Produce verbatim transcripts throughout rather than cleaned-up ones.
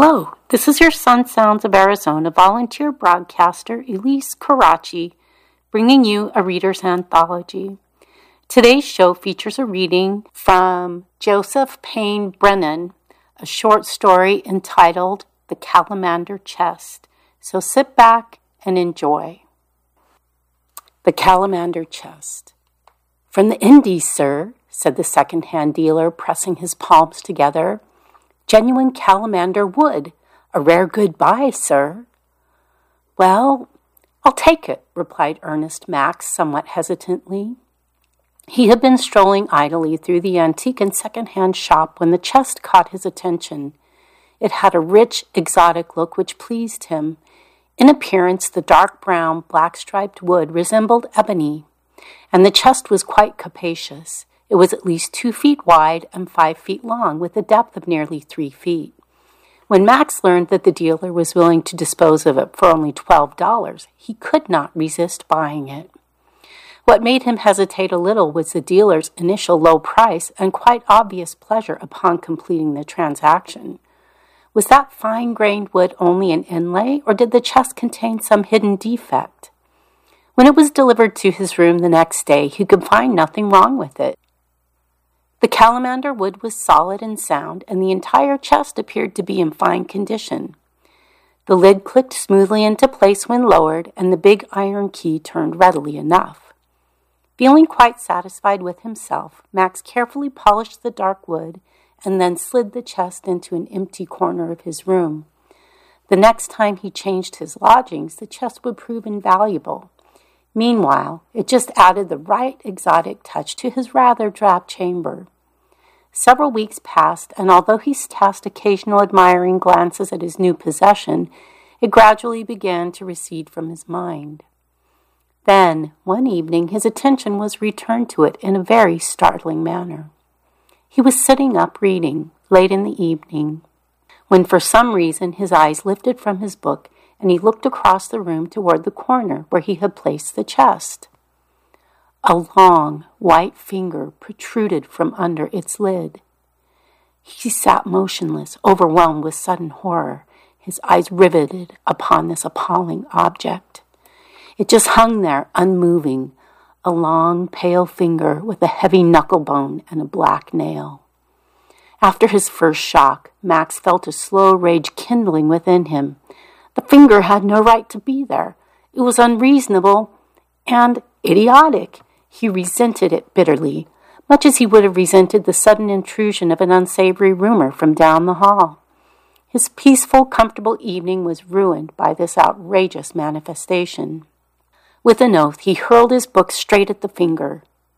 Hello, this is your Sun Sounds of Arizona volunteer broadcaster Elise Karachi, bringing you a reader's anthology. Today's show features a reading from Joseph Payne Brennan, a short story entitled The Calamander Chest. So sit back and enjoy. The Calamander Chest. From the Indies, sir, said the second-hand dealer, pressing his palms together. Genuine calamander wood, a rare good buy, sir. Well, I'll take it, replied Ernest Max somewhat hesitantly. He had been strolling idly through the antique and second-hand shop when the chest caught his attention. It had a rich, exotic look which pleased him. In appearance, the dark brown, black-striped wood resembled ebony, and the chest was quite capacious. It was at least two feet wide and five feet long, with a depth of nearly three feet. When Max learned that the dealer was willing to dispose of it for only twelve dollars, he could not resist buying it. What made him hesitate a little was the dealer's initial low price and quite obvious pleasure upon completing the transaction. Was that fine-grained wood only an inlay, or did the chest contain some hidden defect? When it was delivered to his room the next day, he could find nothing wrong with it. The calamander wood was solid and sound, and the entire chest appeared to be in fine condition. The lid clicked smoothly into place when lowered, and the big iron key turned readily enough. Feeling quite satisfied with himself, Max carefully polished the dark wood and then slid the chest into an empty corner of his room. The next time he changed his lodgings, the chest would prove invaluable. Meanwhile, it just added the right exotic touch to his rather drab chamber. Several weeks passed, and although he cast occasional admiring glances at his new possession, it gradually began to recede from his mind. Then, one evening, his attention was returned to it in a very startling manner. He was sitting up reading, late in the evening, when for some reason his eyes lifted from his book, and he looked across the room toward the corner where he had placed the chest. A long, white finger protruded from under its lid. He sat motionless, overwhelmed with sudden horror, his eyes riveted upon this appalling object. It just hung there, unmoving, a long, pale finger with a heavy knuckle bone and a black nail. After his first shock, Max felt a slow rage kindling within him. The finger had no right to be there. It was unreasonable and idiotic. He resented it bitterly, much as he would have resented the sudden intrusion of an unsavory rumor from down the hall. His peaceful, comfortable evening was ruined by this outrageous manifestation. With an oath, he hurled his book straight at the finger.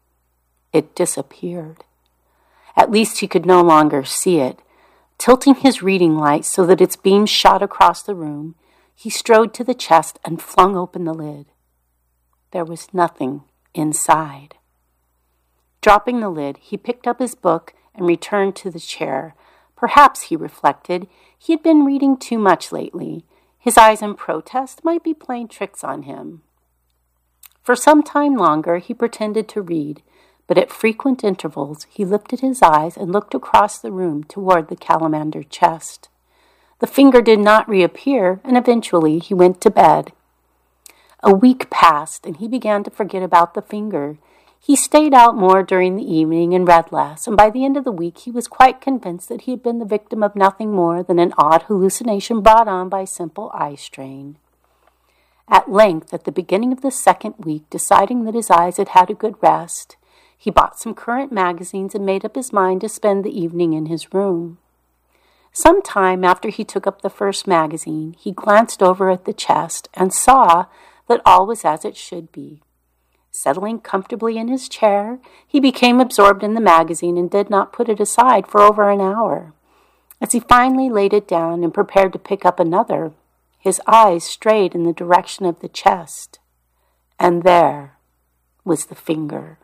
It disappeared. At least he could no longer see it. Tilting his reading light so that its beams shot across the room, he strode to the chest and flung open the lid. There was nothing inside. Dropping the lid, he picked up his book and returned to the chair. Perhaps, he reflected, he had been reading too much lately. His eyes in protest might be playing tricks on him. For some time longer he pretended to read, but at frequent intervals he lifted his eyes and looked across the room toward the calamander chest. The finger did not reappear, and eventually he went to bed. A week passed, and he began to forget about the finger. He stayed out more during the evening and read less, and by the end of the week he was quite convinced that he had been the victim of nothing more than an odd hallucination brought on by simple eye strain. At length, at the beginning of the second week, deciding that his eyes had had a good rest, he bought some current magazines and made up his mind to spend the evening in his room. Some time after he took up the first magazine, he glanced over at the chest and saw that all was as it should be. Settling comfortably in his chair, he became absorbed in the magazine and did not put it aside for over an hour. As he finally laid it down and prepared to pick up another, his eyes strayed in the direction of the chest, and there was the finger.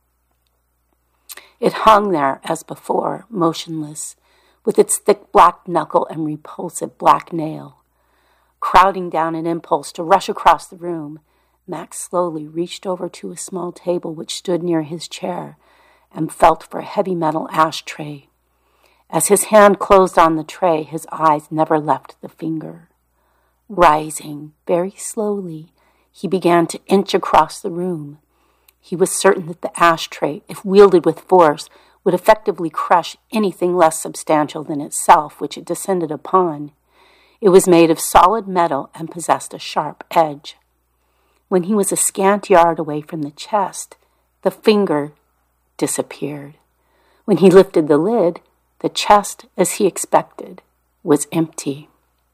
It hung there as before, motionless, with its thick black knuckle and repulsive black nail. Crowding down an impulse to rush across the room, Max slowly reached over to a small table which stood near his chair and felt for a heavy metal ashtray. As his hand closed on the tray, his eyes never left the finger. Rising very slowly, he began to inch across the room. He was certain that the ashtray, if wielded with force, would effectively crush anything less substantial than itself which it descended upon. It was made of solid metal and possessed a sharp edge. When he was a scant yard away from the chest, the finger disappeared. When he lifted the lid, the chest, as he expected, was empty.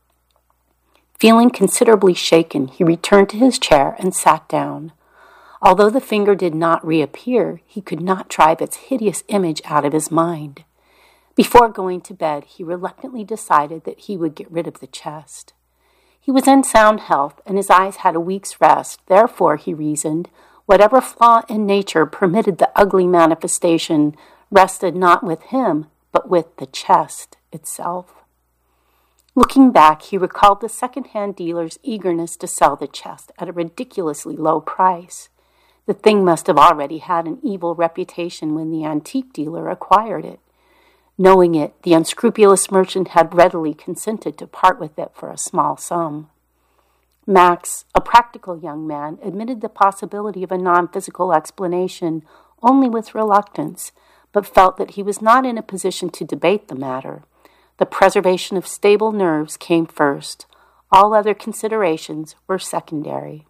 Feeling considerably shaken, he returned to his chair and sat down. Although the finger did not reappear, he could not drive its hideous image out of his mind. Before going to bed, he reluctantly decided that he would get rid of the chest. He was in sound health, and his eyes had a week's rest. Therefore, he reasoned, whatever flaw in nature permitted the ugly manifestation rested not with him, but with the chest itself. Looking back, he recalled the second-hand dealer's eagerness to sell the chest at a ridiculously low price. The thing must have already had an evil reputation when the antique dealer acquired it. Knowing it, the unscrupulous merchant had readily consented to part with it for a small sum. Max, a practical young man, admitted the possibility of a non-physical explanation only with reluctance, but felt that he was not in a position to debate the matter. The preservation of stable nerves came first. All other considerations were secondary.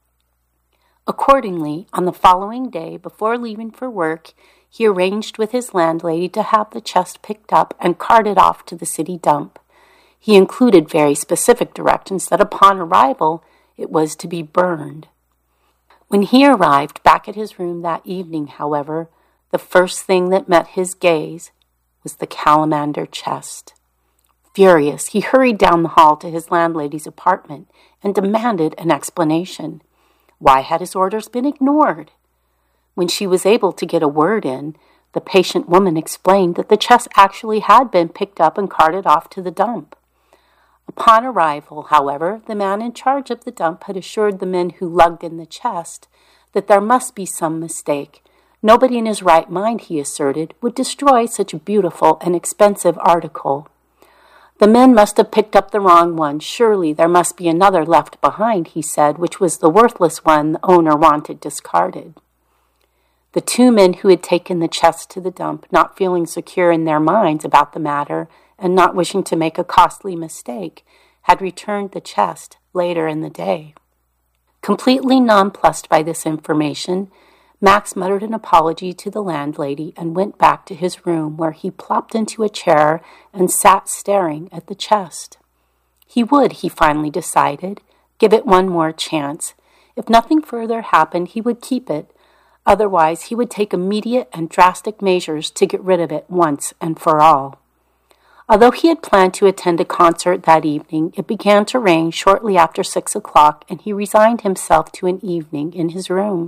Accordingly, on the following day, before leaving for work, he arranged with his landlady to have the chest picked up and carted off to the city dump. He included very specific directions that upon arrival it was to be burned. When he arrived back at his room that evening, however, the first thing that met his gaze was the calamander chest. Furious, he hurried down the hall to his landlady's apartment and demanded an explanation. Why had his orders been ignored? When she was able to get a word in, the patient woman explained that the chest actually had been picked up and carted off to the dump. Upon arrival, however, the man in charge of the dump had assured the men who lugged in the chest that there must be some mistake. Nobody in his right mind, he asserted, would destroy such a beautiful and expensive article. The men must have picked up the wrong one. Surely there must be another left behind, he said, which was the worthless one the owner wanted discarded. The two men who had taken the chest to the dump, not feeling secure in their minds about the matter and not wishing to make a costly mistake, had returned the chest later in the day. Completely nonplussed by this information, Max muttered an apology to the landlady and went back to his room, where he plopped into a chair and sat staring at the chest. He would, he finally decided, give it one more chance. If nothing further happened, he would keep it. Otherwise, he would take immediate and drastic measures to get rid of it once and for all. Although he had planned to attend a concert that evening, it began to rain shortly after six o'clock, and he resigned himself to an evening in his room.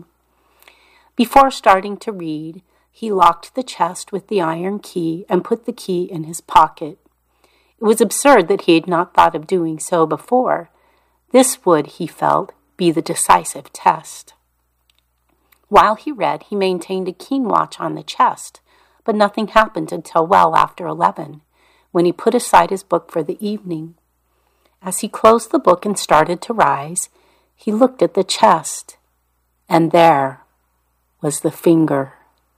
Before starting to read, he locked the chest with the iron key and put the key in his pocket. It was absurd that he had not thought of doing so before. This would, he felt, be the decisive test. While he read, he maintained a keen watch on the chest, but nothing happened until well after eleven, when he put aside his book for the evening. As he closed the book and started to rise, he looked at the chest, and there was the finger.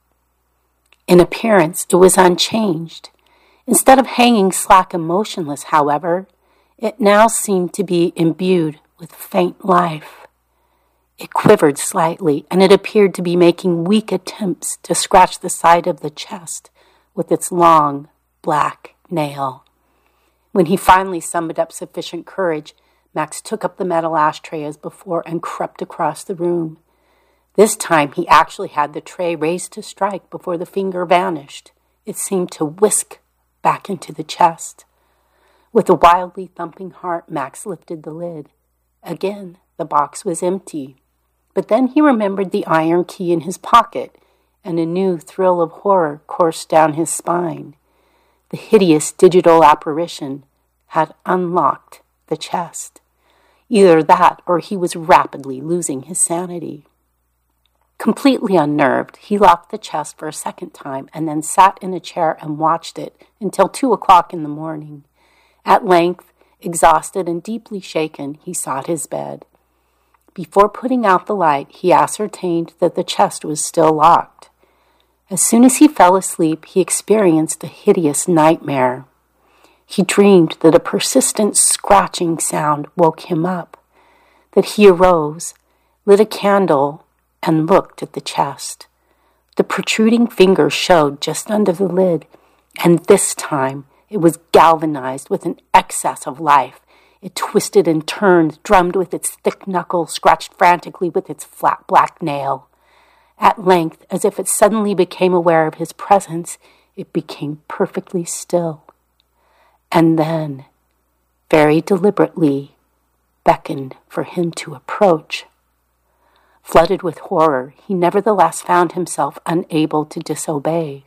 In appearance, it was unchanged. Instead of hanging slack and motionless, however, it now seemed to be imbued with faint life. It quivered slightly, and it appeared to be making weak attempts to scratch the side of the chest with its long, black nail. When he finally summoned up sufficient courage, Max took up the metal ashtray as before and crept across the room. This time he actually had the tray raised to strike before the finger vanished. It seemed to whisk back into the chest. With a wildly thumping heart, Max lifted the lid. Again, the box was empty. But then he remembered the iron key in his pocket, and a new thrill of horror coursed down his spine. The hideous digital apparition had unlocked the chest. Either that, or he was rapidly losing his sanity. Completely unnerved, he locked the chest for a second time and then sat in a chair and watched it until two o'clock in the morning. At length, exhausted and deeply shaken, he sought his bed. Before putting out the light, he ascertained that the chest was still locked. As soon as he fell asleep, he experienced a hideous nightmare. He dreamed that a persistent scratching sound woke him up, that he arose, lit a candle, and looked at the chest. The protruding finger showed just under the lid, and this time it was galvanized with an excess of life. It twisted and turned, drummed with its thick knuckle, scratched frantically with its flat black nail. At length, as if it suddenly became aware of his presence, it became perfectly still. And then, very deliberately, beckoned for him to approach. Flooded with horror, he nevertheless found himself unable to disobey.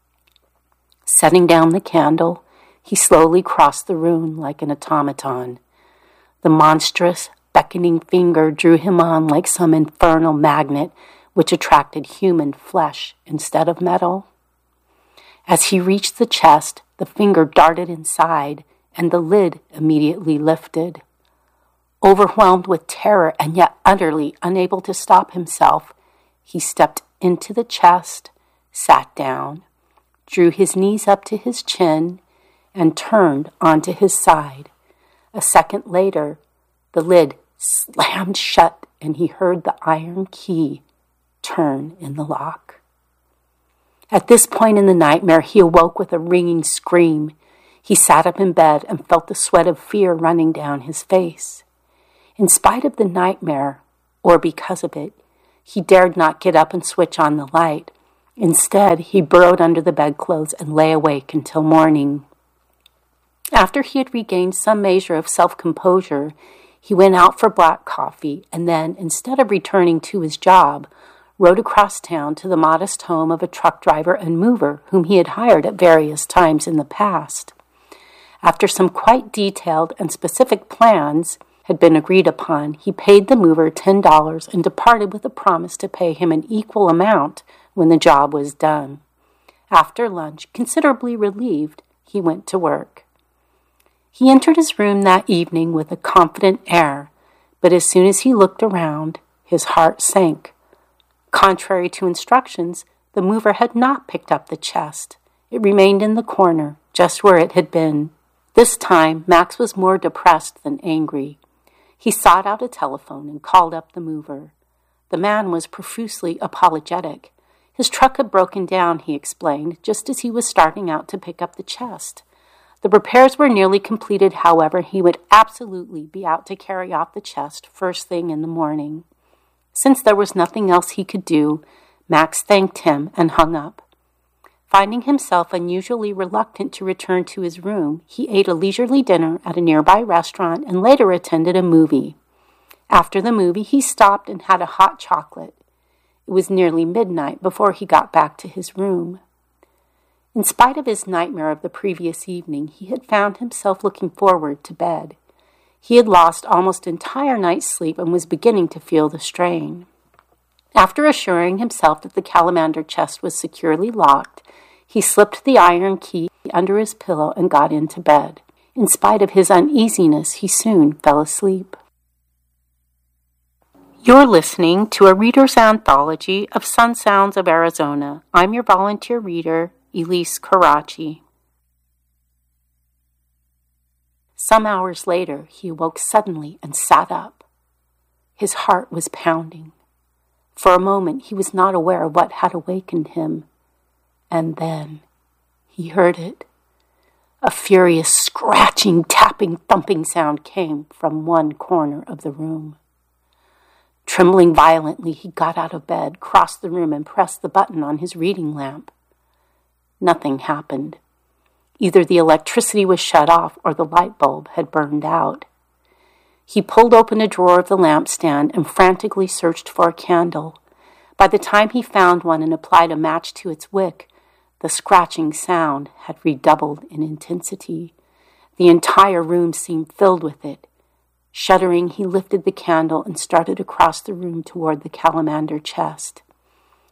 Setting down the candle, he slowly crossed the room like an automaton. The monstrous, beckoning finger drew him on like some infernal magnet which attracted human flesh instead of metal. As he reached the chest, the finger darted inside, and the lid immediately lifted. Overwhelmed with terror and yet utterly unable to stop himself, he stepped into the chest, sat down, drew his knees up to his chin, and turned onto his side. A second later, the lid slammed shut, and he heard the iron key turn in the lock. At this point in the nightmare, he awoke with a ringing scream. He sat up in bed and felt the sweat of fear running down his face. In spite of the nightmare, or because of it, he dared not get up and switch on the light. Instead, he burrowed under the bedclothes and lay awake until morning. After he had regained some measure of self-composure, he went out for black coffee and then, instead of returning to his job, rode across town to the modest home of a truck driver and mover whom he had hired at various times in the past. After some quite detailed and specific plans had been agreed upon, he paid the mover ten dollars and departed with a promise to pay him an equal amount when the job was done. After lunch, considerably relieved, he went to work. He entered his room that evening with a confident air, but as soon as he looked around, his heart sank. Contrary to instructions, the mover had not picked up the chest. It remained in the corner, just where it had been. This time, Max was more depressed than angry. He sought out a telephone and called up the mover. The man was profusely apologetic. His truck had broken down, he explained, just as he was starting out to pick up the chest. The repairs were nearly completed, however, he would absolutely be out to carry off the chest first thing in the morning. Since there was nothing else he could do, Max thanked him and hung up. Finding himself unusually reluctant to return to his room, he ate a leisurely dinner at a nearby restaurant and later attended a movie. After the movie, he stopped and had a hot chocolate. It was nearly midnight before he got back to his room. In spite of his nightmare of the previous evening, he had found himself looking forward to bed. He had lost almost entire night's sleep and was beginning to feel the strain. After assuring himself that the Calamander chest was securely locked, he slipped the iron key under his pillow and got into bed. In spite of his uneasiness, he soon fell asleep. You're listening to a reader's anthology of Sun Sounds of Arizona. I'm your volunteer reader, Elise Karachi. Some hours later, he awoke suddenly and sat up. His heart was pounding. For a moment, he was not aware of what had awakened him. And then he heard it. A furious, scratching, tapping, thumping sound came from one corner of the room. Trembling violently, he got out of bed, crossed the room, and pressed the button on his reading lamp. Nothing happened. Either the electricity was shut off or the light bulb had burned out. He pulled open a drawer of the lampstand and frantically searched for a candle. By the time he found one and applied a match to its wick, the scratching sound had redoubled in intensity. The entire room seemed filled with it. Shuddering, he lifted the candle and started across the room toward the Calamander chest.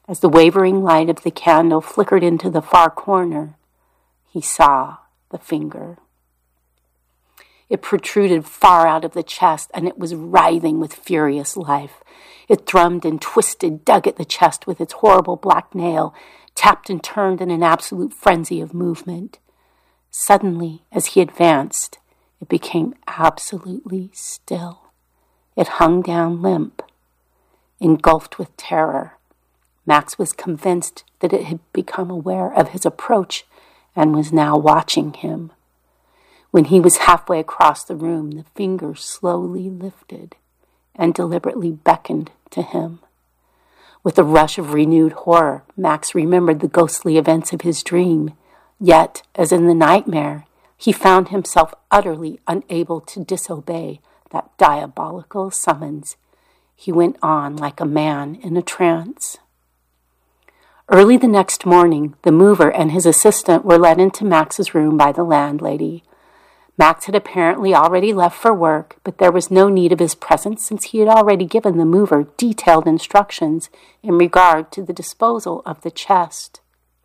As the wavering light of the candle flickered into the far corner, he saw the finger. It protruded far out of the chest, and it was writhing with furious life. It thrummed and twisted, dug at the chest with its horrible black nail, tapped and turned in an absolute frenzy of movement. Suddenly, as he advanced, it became absolutely still. It hung down limp. Engulfed with terror, Max was convinced that it had become aware of his approach and was now watching him. When he was halfway across the room, the finger slowly lifted and deliberately beckoned to him. With a rush of renewed horror, Max remembered the ghostly events of his dream. Yet, as in the nightmare, he found himself utterly unable to disobey that diabolical summons. He went on like a man in a trance. Early the next morning, the mover and his assistant were led into Max's room by the landlady. Max had apparently already left for work, but there was no need of his presence since he had already given the mover detailed instructions in regard to the disposal of the chest.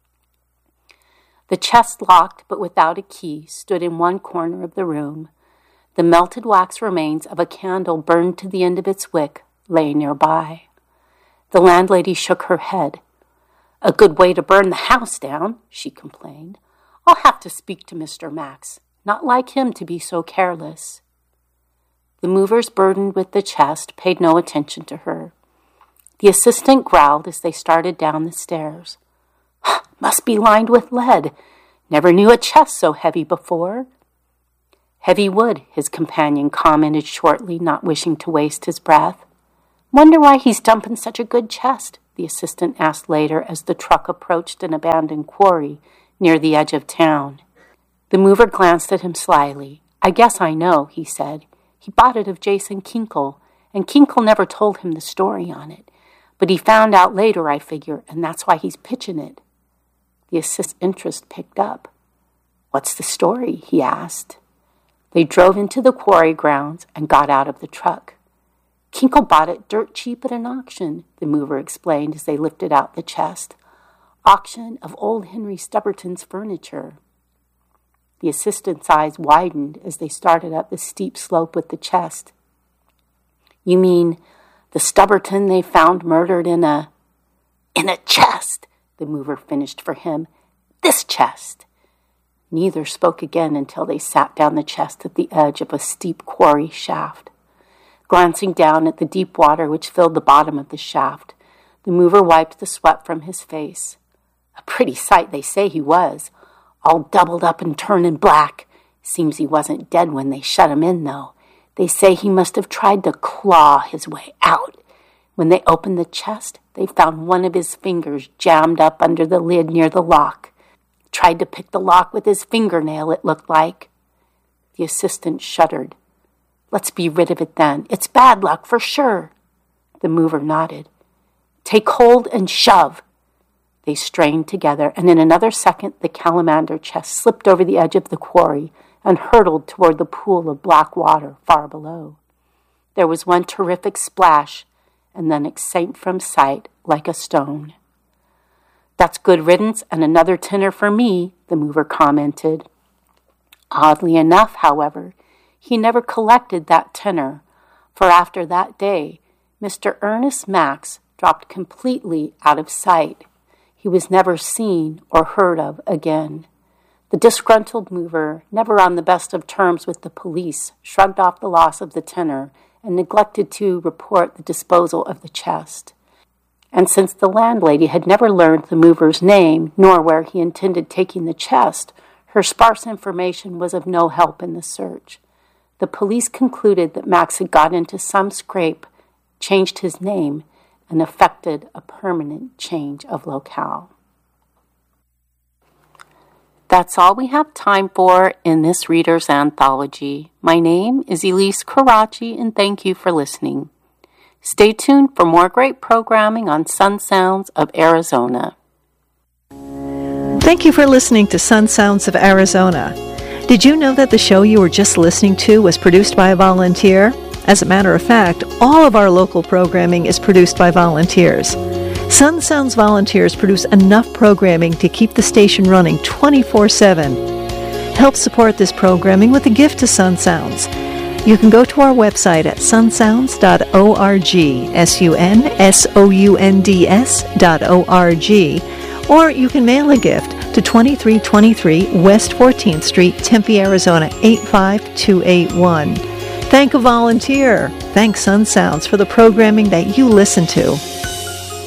The chest, locked but without a key, stood in one corner of the room. The melted wax remains of a candle burned to the end of its wick lay nearby. The landlady shook her head. "A good way to burn the house down," she complained. "I'll have to speak to Mister Max. Not like him to be so careless." The movers burdened with the chest paid no attention to her. The assistant growled as they started down the stairs. "Must be lined with lead. Never knew a chest so heavy before." "Heavy wood," his companion commented shortly, not wishing to waste his breath. "Wonder why he's dumping such a good chest," the assistant asked later as the truck approached an abandoned quarry near the edge of town. The mover glanced at him slyly. "I guess I know," he said. "He bought it of Jason Kinkle, and Kinkle never told him the story on it. But he found out later, I figure, and that's why he's pitching it." The assist's interest picked up. "What's the story?" he asked. They drove into the quarry grounds and got out of the truck. "Kinkle bought it dirt cheap at an auction," the mover explained as they lifted out the chest. "Auction of old Henry Stubberton's furniture." The assistant's eyes widened as they started up the steep slope with the chest. "You mean the Stubberton they found murdered in a... in a chest," the mover finished for him. "This chest." Neither spoke again until they sat down the chest at the edge of a steep quarry shaft. Glancing down at the deep water which filled the bottom of the shaft, the mover wiped the sweat from his face. A pretty sight they say he was, all doubled up and turning black. Seems he wasn't dead when they shut him in, though. They say he must have tried to claw his way out. When they opened the chest, they found one of his fingers jammed up under the lid near the lock. Tried to pick the lock with his fingernail, it looked like. The assistant shuddered. "Let's be rid of it then. It's bad luck for sure." The mover nodded. "Take hold and shove." They strained together, and in another second the calamander chest slipped over the edge of the quarry and hurtled toward the pool of black water far below. There was one terrific splash, and then it sank from sight like a stone. "That's good riddance and another tenner for me," the mover commented. Oddly enough, however, he never collected that tenner, for after that day, Mister Ernest Max dropped completely out of sight. He was never seen or heard of again. The disgruntled mover, never on the best of terms with the police, shrugged off the loss of the tenner and neglected to report the disposal of the chest. And since the landlady had never learned the mover's name nor where he intended taking the chest, her sparse information was of no help in the search. The police concluded that Max had got into some scrape, changed his name, and effected a permanent change of locale. That's all we have time for in this Reader's Anthology. My name is Elise Karachi, and thank you for listening. Stay tuned for more great programming on Sun Sounds of Arizona. Thank you for listening to Sun Sounds of Arizona. Did you know that the show you were just listening to was produced by a volunteer? As a matter of fact, all of our local programming is produced by volunteers. Sun Sounds volunteers produce enough programming to keep the station running twenty-four seven. Help support this programming with a gift to Sun Sounds. You can go to our website at sun sounds dot org, S U N S O U N D S dot O R G, or you can mail a gift to twenty-three twenty-three West fourteenth Street, Tempe, Arizona, eight five two eight one. Thank a volunteer. Thank Sun Sounds for the programming that you listen to.